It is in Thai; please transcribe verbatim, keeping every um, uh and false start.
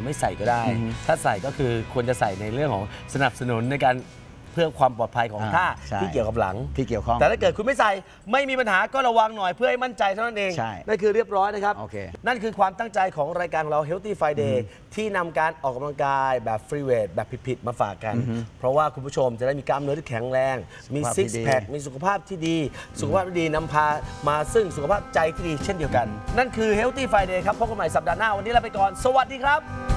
รือไม่ใส่ก็ได้ถ้าใส่ก็คือควรจะใส่ในเรื่องของสนับสนุนในการเพื่อความปลอดภัยของท่าที่เกี่ยวกับหลังที่เกี่ยวข้องแต่ถ้าเกิดคุณไม่ใส่ไม่มีปัญหาก็ระวังหน่อยเพื่อให้มั่นใจเท่านั้นเองนั่นคือเรียบร้อยนะครับนั่นคือความตั้งใจของรายการของเรา Healthy Friday ที่นำการออกกำลังกายแบบฟรีเวทแบบผิดๆมาฝากกันเพราะว่าคุณผู้ชมจะได้มีกล้ามเนื้อที่แข็งแรงมีซิกแพคมีสุขภาพที่ดีสุขภาพที่ดีนำพามาซึ่งสุขภาพใจที่ดีเช่นเดียวกันนั่นคือ Healthy Friday ครับพบกันใหม่สัปดาห์หน้าวันนี้ลาไปก่อนสวัสดีครับ